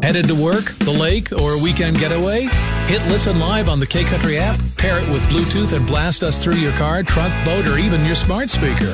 Headed to work, the lake, or a weekend getaway? Hit Listen Live on the K-Country app, pair it with Bluetooth, and blast us through your car, truck, boat, or even your smart speaker.